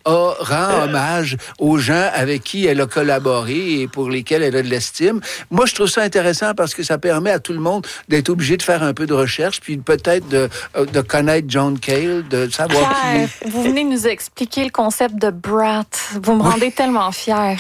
rend hommage aux gens avec qui elle a collaboré et pour lesquels elle a de l'estime. Moi, je trouve ça intéressant parce que ça permet à tout le monde d'être obligé de faire un peu de recherche, puis peut-être de connaître John Cale, de savoir qui est. Vous venez nous expliquer le concept de brat. Vous me rendez tellement fière.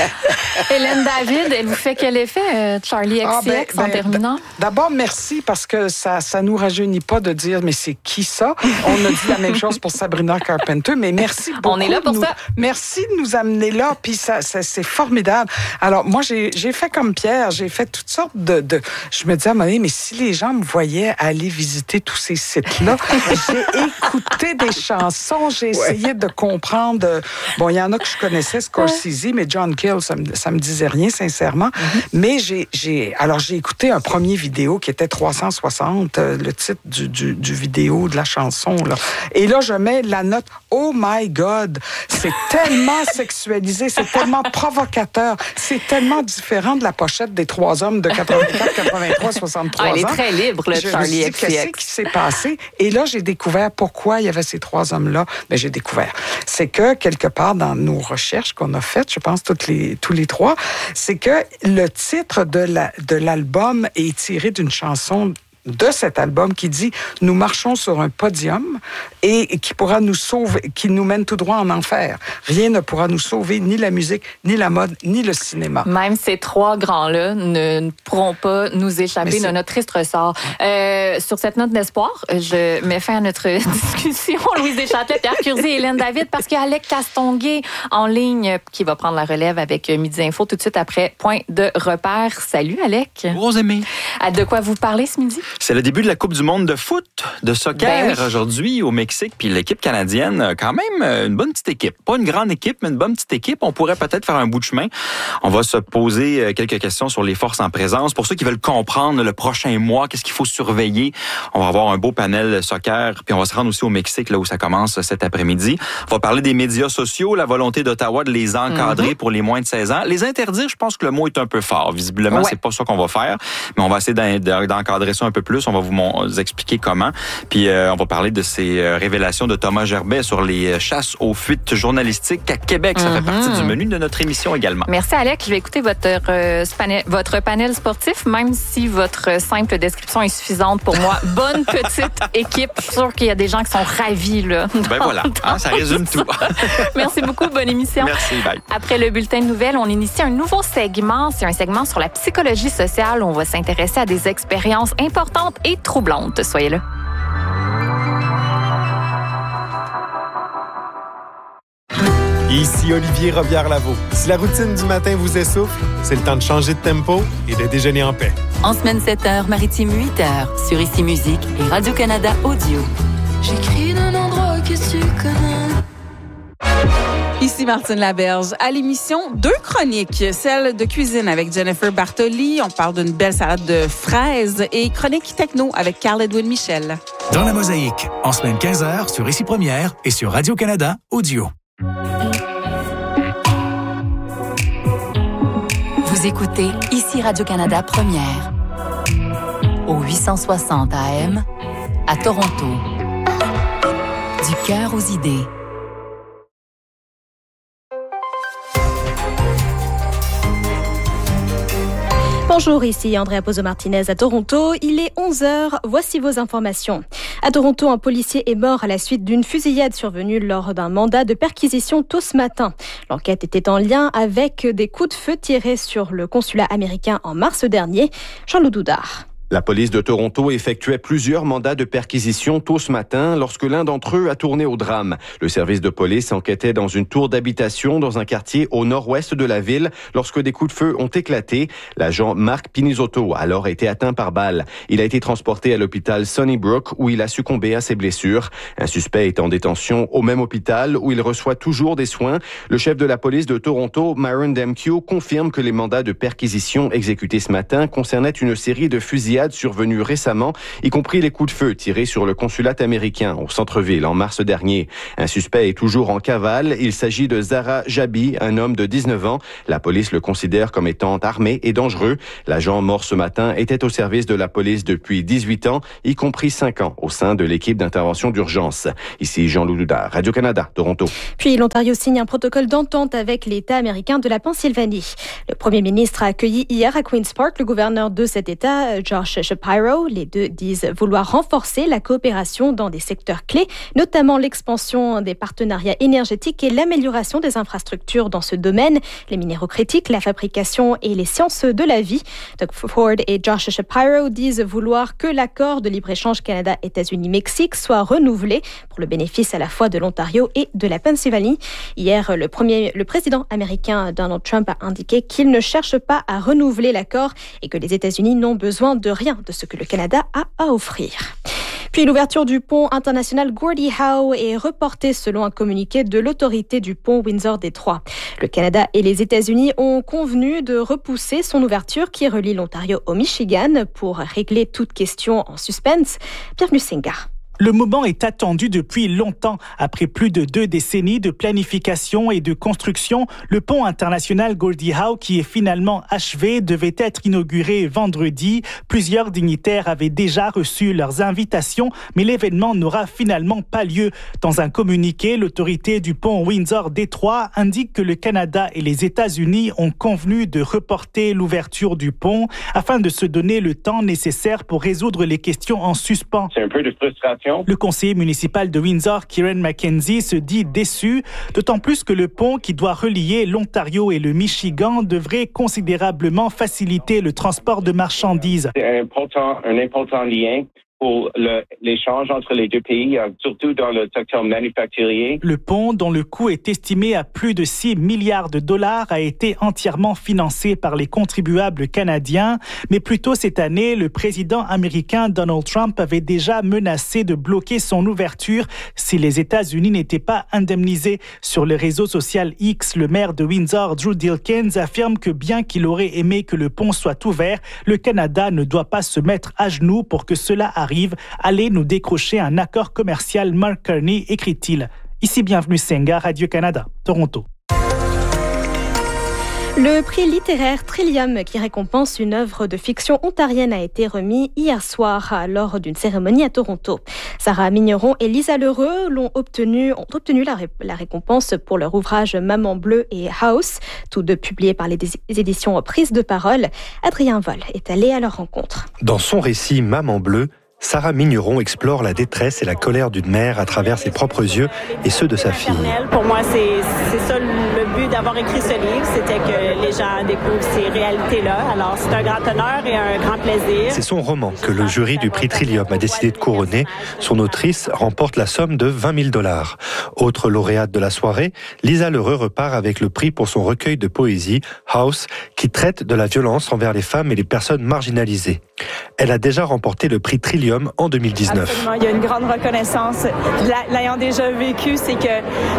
Hélène David, elle vous fait quel effet, Charli XCX, en terminant? D'abord, merci, parce que ça nous rajeunit pas de dire, mais c'est qui ça? On a dit la même chose pour Sabrina Carpenter, mais merci beaucoup. On est là pour ça. Merci de nous amener là, puis ça c'est formidable. Alors, moi, j'ai fait comme Pierre, j'ai fait toutes sortes de... Je me disais à un moment donné, mais si les gens me voyaient aller visiter tous ces sites-là, j'ai écouté des chansons, j'ai essayé de comprendre... Bon, il y en a que je connaissais, Scorsese, mais John Cale, ça me disait rien, sincèrement. Mais j'ai écouté un premier vidéo qui était 360, le titre du vidéo, de la chanson, là. Et là, je mets la note « Oh my God ». C'est tellement sexualisé, c'est tellement provocateur, c'est tellement différent de la pochette des trois hommes de 84, 83, 63 ans. Elle est très libre, le Charli XCX. Qu'est-ce qui s'est passé? Et là, j'ai découvert pourquoi il y avait ces trois hommes-là. Mais j'ai découvert. C'est que, quelque part, dans nos recherches qu'on a faites, je pense tous les trois, c'est que le titre de l'album est tiré d'une chanson de cet album qui dit « Nous marchons sur un podium » et qui pourra nous sauver, qui nous mène tout droit en enfer. Rien ne pourra nous sauver, ni la musique, ni la mode, ni le cinéma. Même ces trois grands-là ne pourront pas nous échapper de notre triste ressort. Sur cette note d'espoir, je mets fin à notre discussion. Louise Deschâtelet, Pierre Curzi et Hélène David, parce qu'il y a Alec Castonguay en ligne qui va prendre la relève avec Midi Info tout de suite après Point de repère. Salut, Alec. Rosemée. De quoi vous parlez ce midi? C'est le début de la Coupe du monde de foot, de soccer aujourd'hui au Mexique. Puis l'équipe canadienne a quand même une bonne petite équipe. Pas une grande équipe, mais une bonne petite équipe. On pourrait peut-être faire un bout de chemin. On va se poser quelques questions sur les forces en présence. Pour ceux qui veulent comprendre le prochain mois, qu'est-ce qu'il faut surveiller, on va avoir un beau panel soccer. Puis on va se rendre aussi au Mexique, là où ça commence cet après-midi. On va parler des médias sociaux, la volonté d'Ottawa de les encadrer pour les moins de 16 ans. Les interdire, je pense que le mot est un peu fort. Visiblement, c'est pas ça qu'on va faire. Mais on va essayer d'encadrer ça un peu plus. On va vous expliquer comment. Puis on va parler de ces révélations de Thomas Gerbet sur les chasses aux fuites journalistiques à Québec. Ça fait partie du menu de notre émission également. Merci, Alec. Je vais écouter votre panel sportif, même si votre simple description est suffisante pour moi. Bonne petite équipe. Je suis sûre qu'il y a des gens qui sont ravis, là. Ben voilà, ça résume tout. Merci beaucoup. Bonne émission. Merci, bye. Après le bulletin de nouvelles, on initie un nouveau segment. C'est un segment sur la psychologie sociale. On va s'intéresser à des expériences importantes et troublantes. Soyez là. Ici Olivier Robillard-Lavaux. Si la routine du matin vous essouffle, c'est le temps de changer de tempo et de déjeuner en paix. En semaine 7h, maritime 8h, sur Ici Musique et Radio-Canada Audio. J'écris d'un endroit que tu connais. Ici Martine Laberge. À l'émission, 2 chroniques. Celle de cuisine avec Jennifer Bartoli. On parle d'une belle salade de fraises. Et chronique techno avec Carl-Edwin Michel. Dans la mosaïque, en semaine 15h sur Ici Première et sur Radio-Canada Audio. Vous écoutez Ici Radio-Canada Première. Au 860 AM, à Toronto. Du cœur aux idées. Bonjour, ici Andrea Pozo-Martinez à Toronto. Il est 11h. Voici vos informations. À Toronto, un policier est mort à la suite d'une fusillade survenue lors d'un mandat de perquisition tôt ce matin. L'enquête était en lien avec des coups de feu tirés sur le consulat américain en mars dernier. Jean-Loup Doudard. La police de Toronto effectuait plusieurs mandats de perquisition tôt ce matin lorsque l'un d'entre eux a tourné au drame. Le service de police enquêtait dans une tour d'habitation dans un quartier au nord-ouest de la ville lorsque des coups de feu ont éclaté. L'agent Marc Pinizotto a alors été atteint par balle. Il a été transporté à l'hôpital Sunnybrook où il a succombé à ses blessures. Un suspect est en détention au même hôpital où il reçoit toujours des soins. Le chef de la police de Toronto, Myron Demkiw, confirme que les mandats de perquisition exécutés ce matin concernaient une série de fusillades fusillades survenues récemment, y compris les coups de feu tirés sur le consulat américain au centre-ville en mars dernier. Un suspect est toujours en cavale. Il s'agit de Zara Jabi, un homme de 19 ans. La police le considère comme étant armé et dangereux. L'agent mort ce matin était au service de la police depuis 18 ans, y compris 5 ans au sein de l'équipe d'intervention d'urgence. Ici Jean-Loup Doudard, Radio-Canada, Toronto. Puis l'Ontario signe un protocole d'entente avec l'État américain de la Pennsylvanie. Le premier ministre a accueilli hier à Queen's Park le gouverneur de cet État, Josh Shapiro. Les deux disent vouloir renforcer la coopération dans des secteurs clés, notamment l'expansion des partenariats énergétiques et l'amélioration des infrastructures dans ce domaine, les minéraux critiques, la fabrication et les sciences de la vie. Doug Ford et Josh Shapiro disent vouloir que l'accord de libre-échange Canada-États-Unis-Mexique soit renouvelé pour le bénéfice à la fois de l'Ontario et de la Pennsylvanie. Hier, le président américain Donald Trump a indiqué qu'il ne cherche pas à renouveler l'accord et que les États-Unis n'ont besoin de rien de ce que le Canada a à offrir. Puis l'ouverture du pont international Gordie Howe est reportée selon un communiqué de l'autorité du pont Windsor-Détroit. Le Canada et les États-Unis ont convenu de repousser son ouverture qui relie l'Ontario au Michigan pour régler toute question en suspense. Bienvenue Singa. Le moment est attendu depuis longtemps. Après plus de 2 décennies de planification et de construction, le pont international Gordie Howe, qui est finalement achevé, devait être inauguré vendredi. Plusieurs dignitaires avaient déjà reçu leurs invitations, mais l'événement n'aura finalement pas lieu. Dans un communiqué, l'autorité du pont Windsor-Détroit indique que le Canada et les États-Unis ont convenu de reporter l'ouverture du pont afin de se donner le temps nécessaire pour résoudre les questions en suspens. C'est un peu de frustration. Le conseiller municipal de Windsor, Kieran McKenzie, se dit déçu, d'autant plus que le pont qui doit relier l'Ontario et le Michigan devrait considérablement faciliter le transport de marchandises. C'est un important lien pour l'échange entre les deux pays, surtout dans le secteur manufacturier. Le pont, dont le coût est estimé à plus de 6 milliards de dollars, a été entièrement financé par les contribuables canadiens. Mais plus tôt cette année, le président américain Donald Trump avait déjà menacé de bloquer son ouverture si les États-Unis n'étaient pas indemnisés. Sur le réseau social X, le maire de Windsor, Drew Dilkens, affirme que bien qu'il aurait aimé que le pont soit ouvert, le Canada ne doit pas se mettre à genoux pour que cela arrive. Allez nous décrocher un accord commercial, Mark Carney, écrit-il. Ici, bienvenue Senga, Radio-Canada, Toronto. Le prix littéraire Trillium, qui récompense une œuvre de fiction ontarienne, a été remis hier soir lors d'une cérémonie à Toronto. Sarah Migneron et Lisa Lheureux ont obtenu la récompense pour leur ouvrage Maman Bleue et House, tous deux publiés par les éditions Prise de Parole. Adrien Vol est allé à leur rencontre. Dans son récit Maman Bleue, Sarah Migneron explore la détresse et la colère d'une mère à travers ses propres yeux et ceux de sa fille. Pour moi, c'est ça le but d'avoir écrit ce livre, c'était que les gens découvrent ces réalités-là. Alors, c'est un grand honneur et un grand plaisir. C'est son roman que le jury du prix Trillium a décidé de couronner. Son autrice remporte la somme de 20 000 $. Autre lauréate de la soirée, Lisa Lheureux repart avec le prix pour son recueil de poésie House, qui traite de la violence envers les femmes et les personnes marginalisées. Elle a déjà remporté le prix Trillium en 2019. Absolument. Il y a une grande reconnaissance. L'ayant déjà vécu, c'est que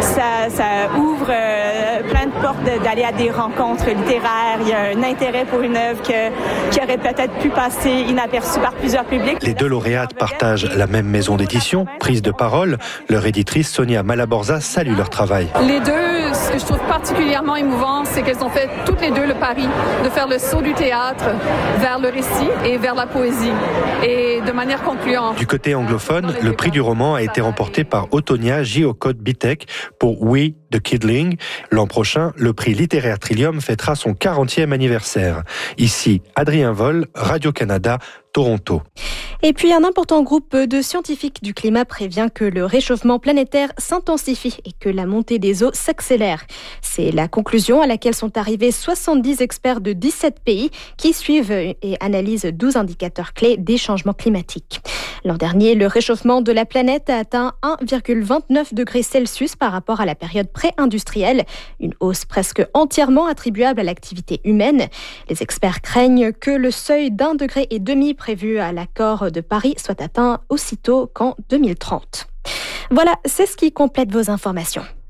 ça ouvre plein de portes d'aller à des rencontres littéraires. Il y a un intérêt pour une œuvre qui aurait peut-être pu passer inaperçue par plusieurs publics. Les deux lauréates partagent la même maison d'édition, Prise de Parole. Leur éditrice, Sonia Malaborza, salue leur travail. Les deux, ce que je trouve particulièrement émouvant, c'est qu'elles ont fait toutes les deux le pari de faire le saut du théâtre vers le récit et vers la poésie, et de manière concluante. Du côté anglophone, le prix du roman a été remporté par Otonia Jiokot-Bitek pour We, The Kidling. L'an prochain, le prix littéraire Trillium fêtera son 40e anniversaire. Ici, Adrien Vol, Radio-Canada, Toronto. Et puis, un important groupe de scientifiques du climat prévient que le réchauffement planétaire s'intensifie et que la montée des eaux s'accélère. C'est la conclusion à laquelle sont arrivés 70 experts de 17 pays qui suivent et analysent 12 indicateurs clés des changements climatiques. L'an dernier, le réchauffement de la planète a atteint 1,29 degrés Celsius par rapport à la période pré-industrielle, une hausse presque entièrement attribuable à l'activité humaine. Les experts craignent que le seuil d'1,5 degré prévu à l'accord de Paris soit atteint aussitôt qu'en 2030. Voilà, c'est ce qui complète vos informations.